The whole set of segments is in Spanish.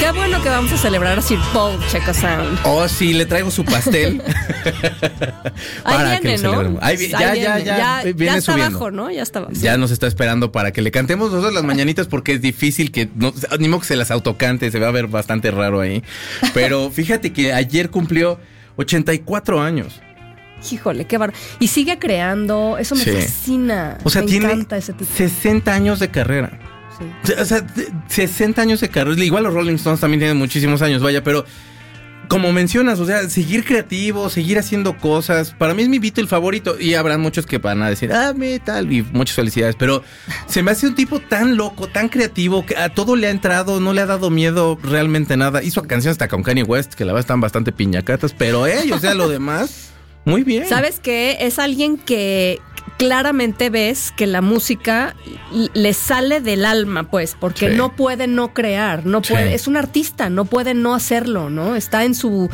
qué bueno que vamos a celebrar a Sir Paul Checosound. Oh, sí, le traigo su pastel. Ahí viene, ¿no? Ahí viene, ya viene ya está subiendo. abajo, ¿no? Ya está abajo. Ya nos está esperando para que le cantemos nosotros las mañanitas, porque es difícil que no, ni modo que se las autocante, se va a ver bastante raro ahí. Pero fíjate que ayer cumplió 84 años. Híjole, qué bárbaro. Y sigue creando, eso me fascina. O sea, me tiene encanta ese tipo. 60 años de carrera. Sí. O sea, 60 años de carrera. Igual los Rolling Stones también tienen muchísimos años, vaya, pero como mencionas, o sea, seguir creativo, seguir haciendo cosas. Para mí es mi Beatle favorito. Y habrá muchos que van a decir, tal, y muchas felicidades. Pero se me hace un tipo tan loco, tan creativo, que a todo le ha entrado, no le ha dado miedo realmente nada. Hizo canciones hasta con Kanye West, que la verdad están bastante piñacatas, pero o sea, lo demás, muy bien. ¿Sabes qué? Es alguien que claramente ves que la música le sale del alma, pues, porque no puede no crear, no puede, es un artista, no puede no hacerlo, ¿no? Está en su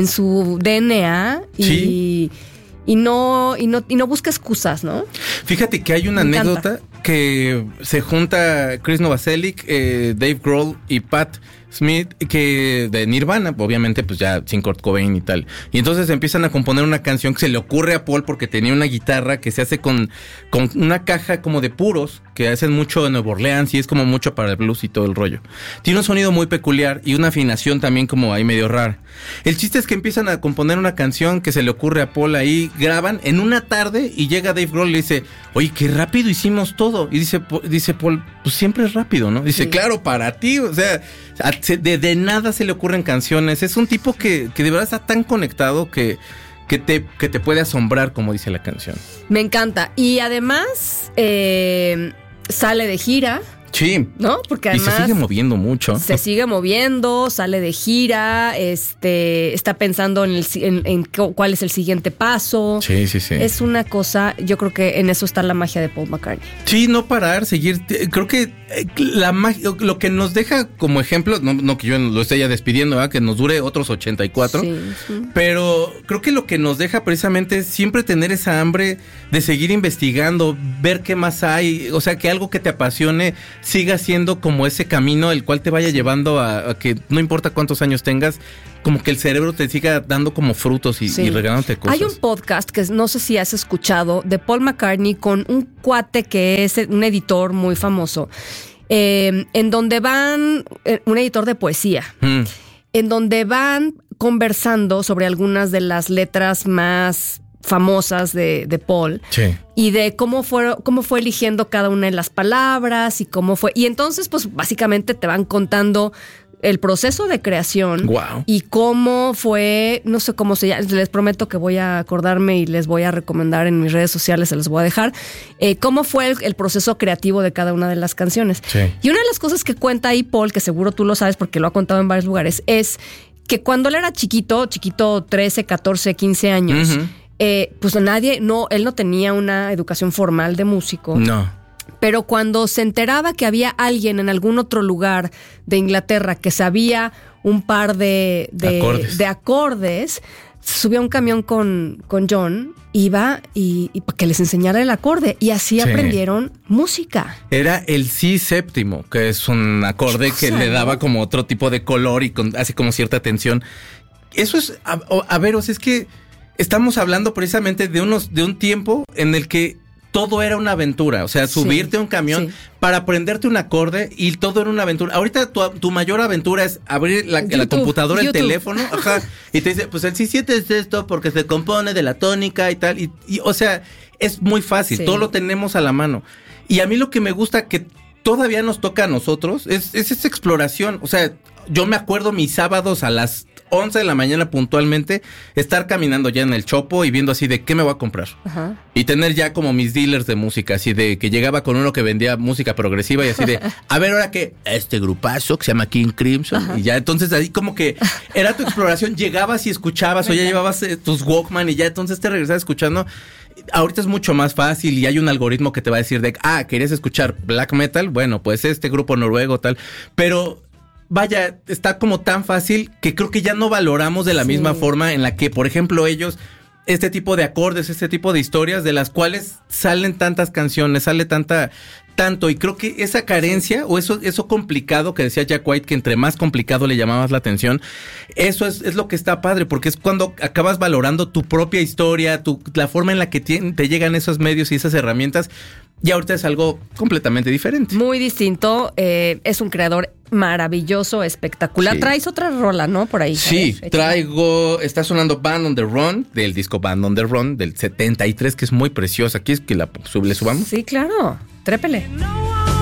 DNA y no busca excusas, ¿no? Fíjate que hay una anécdota que se junta Chris Novoselic, Dave Grohl y Pat Smith, que de Nirvana, obviamente, pues ya sin Kurt Cobain y tal. Y entonces empiezan a componer una canción que se le ocurre a Paul porque tenía una guitarra que se hace con una caja como de puros, que hacen mucho en Nueva Orleans y es como mucho para el blues y todo el rollo. Tiene un sonido muy peculiar y una afinación también como ahí medio rara. El chiste es que empiezan a componer una canción que se le ocurre a Paul ahí, graban en una tarde y llega Dave Grohl y le dice, oye, qué rápido hicimos todo. Y dice Paul, pues siempre es rápido, ¿no? Dice, claro, para ti, o sea, de nada se le ocurren canciones. Es un tipo que de verdad está tan conectado que te puede asombrar, como dice la canción. Me encanta. Y además sale de gira. Sí. ¿No? Porque además y se sigue moviendo mucho. Se sigue moviendo, sale de gira, está pensando en cuál es el siguiente paso. Sí. Es una cosa, yo creo que en eso está la magia de Paul McCartney. Sí, no parar, seguir. Creo que la magia, lo que nos deja como ejemplo, no que yo lo esté ya despidiendo, ¿verdad? Que nos dure otros 84. Sí. Pero creo que lo que nos deja precisamente es siempre tener esa hambre de seguir investigando, ver qué más hay, o sea, que algo que te apasione siga siendo como ese camino el cual te vaya llevando a que no importa cuántos años tengas, como que el cerebro te siga dando como frutos y regalándote cosas. Hay un podcast que no sé si has escuchado de Paul McCartney con un cuate que es un editor muy famoso, en donde van, un editor de poesía, en donde van conversando sobre algunas de las letras más famosas de Paul, y de cómo fue eligiendo cada una de las palabras y cómo fue. Y entonces, pues básicamente te van contando el proceso de creación y cómo fue, no sé cómo se llama, les prometo que voy a acordarme y les voy a recomendar en mis redes sociales, se los voy a dejar, cómo fue el proceso creativo de cada una de las canciones. Y una de las cosas que cuenta ahí Paul, que seguro tú lo sabes porque lo ha contado en varios lugares, es que cuando él era chiquito, 13, 14, 15 años, pues él no tenía una educación formal de músico. No. Pero cuando se enteraba que había alguien en algún otro lugar de Inglaterra que sabía un par de acordes, subía a un camión con John, iba y para que les enseñara el acorde. Y así aprendieron música. Era el si séptimo, que es un acorde que le daba como otro tipo de color y hace como cierta tensión. Eso es, a ver, o sea, es que estamos hablando precisamente de un tiempo en el que todo era una aventura, o sea, subirte a un camión para aprenderte un acorde y todo era una aventura. Ahorita tu mayor aventura es abrir la computadora, el teléfono, y te dice, pues el Si7 es esto porque se compone de la tónica y tal, y o sea, es muy fácil, todo lo tenemos a la mano. Y a mí lo que me gusta que todavía nos toca a nosotros es esa exploración. O sea, yo me acuerdo mis sábados a las 11 de la mañana puntualmente, estar caminando ya en el Chopo y viendo así de qué me voy a comprar. Y tener ya como mis dealers de música, así de que llegaba con uno que vendía música progresiva y así de, a ver, ahora que este grupazo que se llama King Crimson, y ya entonces ahí como que era tu exploración, llegabas y escuchabas o ya llevabas tus Walkman y ya entonces te regresabas escuchando. Ahorita es mucho más fácil y hay un algoritmo que te va a decir de, ¿querías escuchar black metal? Bueno, pues este grupo noruego tal, pero vaya, está como tan fácil que creo que ya no valoramos de la misma forma en la que, por ejemplo, ellos, este tipo de acordes, este tipo de historias de las cuales salen tantas canciones, sale tanta tanto, y creo que esa carencia o eso complicado que decía Jack White, que entre más complicado le llamabas la atención, eso es lo que está padre, porque es cuando acabas valorando tu propia historia, la forma en la que te llegan esos medios y esas herramientas, y ahorita es algo completamente diferente. Muy distinto, es un creador maravilloso, espectacular. Sí. Traes otra rola, ¿no? Por ahí. Sí, está sonando Band on the Run, del disco Band on the Run, del 73, que es muy preciosa. ¿Quieres que le subamos? Sí, claro. Trépele.